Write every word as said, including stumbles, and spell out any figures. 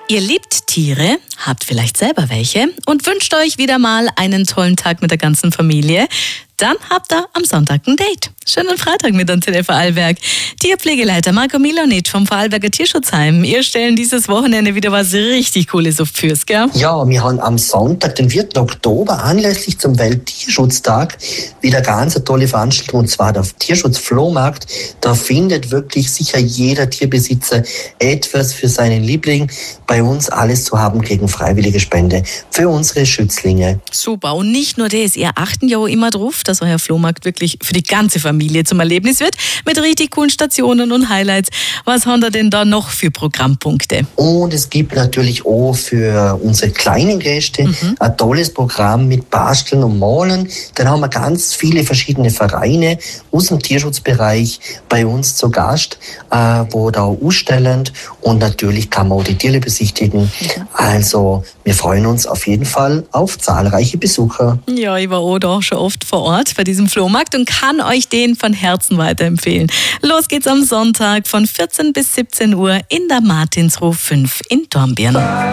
Ihr liebt Tiere, habt vielleicht selber welche und wünscht euch wieder mal einen tollen Tag mit der ganzen Familie? Dann habt ihr am Sonntag ein Date. Schönen Freitag mit Antenne Vorarlberg. Tierpflegeleiter Marco Milonitsch vom Vorarlberger Tierschutzheim. Ihr stellen dieses Wochenende wieder was richtig Cooles auf fürs, gell? Ja, wir haben am Sonntag, den vierten Oktober, anlässlich zum Welttierschutztag, wieder ganz eine tolle Veranstaltung, und zwar der Tierschutzflohmarkt. Da findet wirklich sicher jeder Tierbesitzer etwas für seinen Liebling. Bei uns alles zu haben gegen freiwillige Spende für unsere Schützlinge. Super. Und nicht nur das, ihr achten ja auch immer drauf, dass euer Flohmarkt wirklich für die ganze Familie zum Erlebnis wird, mit richtig coolen Stationen und Highlights. Was haben wir denn da noch für Programmpunkte? Und es gibt natürlich auch für unsere kleinen Gäste mhm. ein tolles Programm mit Basteln und Malen. Dann haben wir ganz viele verschiedene Vereine aus dem Tierschutzbereich bei uns zu Gast, äh, wo da ausstellen, und natürlich kann man auch die Tiere besichtigen. Mhm. Also wir freuen uns auf jeden Fall auf zahlreiche Besucher. Ja, ich war auch da schon oft vor Ort bei diesem Flohmarkt und kann euch den von Herzen weiterempfehlen. Los geht's am Sonntag von vierzehn bis siebzehn Uhr in der Martinshof fünf in Dornbirn.